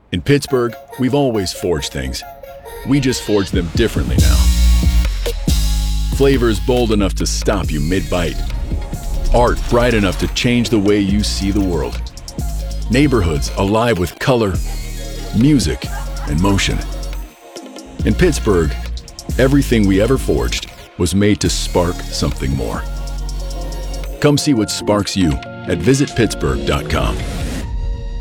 In Pittsburgh, we've always forged things. We just forge them differently now. Flavors bold enough to stop you mid-bite. Art bright enough to change the way you see the world. Neighborhoods alive with color, music, and motion. In Pittsburgh, everything we ever forged was made to spark something more. Come see what sparks you at visitpittsburgh.com.